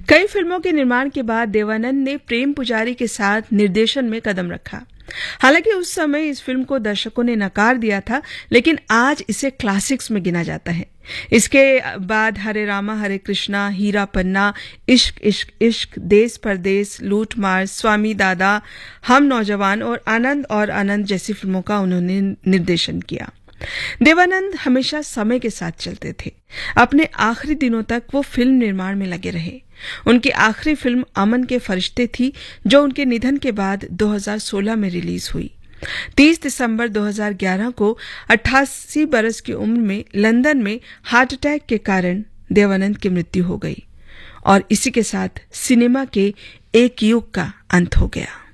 कई फिल्मों के निर्माण के बाद देवानंद ने प्रेम पुजारी के साथ निर्देशन में कदम रखा। हालांकि उस समय इस फिल्म को दर्शकों ने नकार दिया था, लेकिन आज इसे क्लासिक्स में गिना जाता है। इसके बाद हरे रामा हरे कृष्णा, हीरा पन्ना, इश्क इश्क इश्क, देश परदेश, लूट मार, स्वामी दादा, हम नौजवान और आनंद जैसी फिल्मों का उन्होंने निर्देशन किया। देवानंद हमेशा समय के साथ चलते थे। अपने आखिरी दिनों तक वो फिल्म निर्माण में लगे रहे। उनकी आखिरी फिल्म अमन के फरिश्ते थी, जो उनके निधन के बाद 2016 में रिलीज हुई। 30 दिसंबर 2011 को 88 बरस की उम्र में लंदन में हार्ट अटैक के कारण देवानंद की मृत्यु हो गई और इसी के साथ सिनेमा के एक युग का अंत हो गया।